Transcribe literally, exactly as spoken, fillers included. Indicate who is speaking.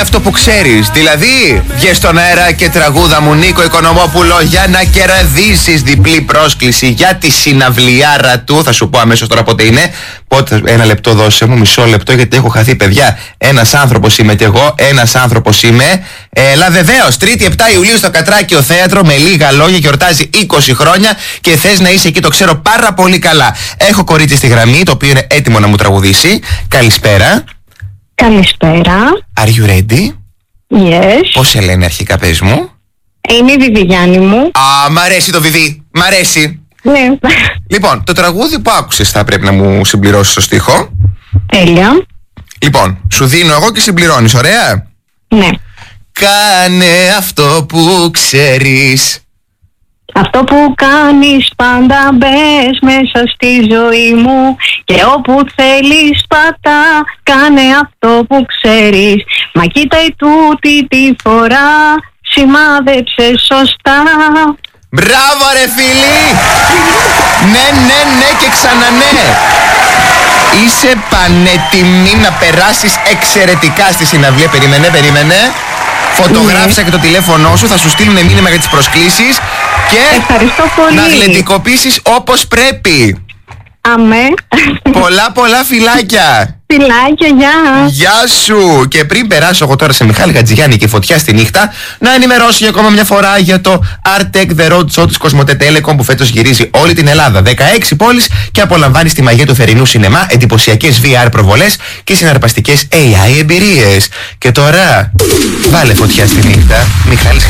Speaker 1: Αυτό που ξέρεις, δηλαδή βγες στον αέρα και τραγούδα μου Νίκο Οικονομόπουλο για να κερδίσεις διπλή πρόσκληση για τη συναυλιάρα του. Θα σου πω αμέσως τώρα πότε είναι. Πότε, ένα λεπτό δώσε μου, μισό λεπτό γιατί έχω χαθεί παιδιά. Ένας άνθρωπος είμαι κι εγώ, ένας άνθρωπος είμαι. Έλα βεβαίως, Τρίτη επτά Ιουλίου στο Κατράκιο Θέατρο, με λίγα λόγια γιορτάζει είκοσι χρόνια και θες να είσαι εκεί, το ξέρω πάρα πολύ καλά. Έχω κορίτσι στη γραμμή το οποίο είναι έτοιμο να μου τραγουδήσει. Καλησπέρα.
Speaker 2: Καλησπέρα.
Speaker 1: Are you ready?
Speaker 2: Yes.
Speaker 1: Πώς σε λένε αρχικά, πες μου?
Speaker 2: Είμαι η Βιβιγιάννη μου.
Speaker 1: Α, μ' αρέσει το Βιβί, μ' αρέσει.
Speaker 2: Ναι.
Speaker 1: Λοιπόν, το τραγούδι που άκουσες θα πρέπει να μου συμπληρώσεις το στίχο.
Speaker 2: Τέλεια.
Speaker 1: Λοιπόν, σου δίνω εγώ και συμπληρώνεις, ωραία?
Speaker 2: Ναι.
Speaker 1: Κάνε αυτό που ξέρεις.
Speaker 2: Αυτό που κάνεις πάντα μπες μέσα στη ζωή μου και όπου θέλεις πατά, κάνε αυτό που ξέρεις. Μα κοίτα η τούτη τη φορά, σημάδεψε σωστά.
Speaker 1: Μπράβο ρε φίλοι! Ναι, ναι, ναι και ξανανέ! Είσαι πανέτοιμη να περάσεις εξαιρετικά στη συναυλία. Περίμενε, περίμενε. Φωτογράφησα και το τηλέφωνό σου, θα σου στείλουν μήνυμα για τις προσκλήσεις και
Speaker 2: ευχαριστώ πολύ.
Speaker 1: Να αθλητικοποιήσεις όπως πρέπει.
Speaker 2: Αμέ.
Speaker 1: Πολλά πολλά φιλάκια.
Speaker 2: Φιλάκια, γεια.
Speaker 1: Γεια σου. Και πριν περάσω εγώ τώρα σε Μιχάλη Χατζηγιάννη και Φωτιά στη νύχτα, να ενημερώσω για ακόμα μια φορά για το Artec The Road Show της Κοσμοτέ Telecom που φέτος γυρίζει όλη την Ελλάδα. δεκαέξι πόλεις και απολαμβάνεις τη μαγεία του θερινού σινεμά, εντυπωσιακές βι αρ προβολές και συναρπαστικές έι άι εμπειρίες. Και τώρα βάλε φωτιά στη νύχτα. Μιχάλης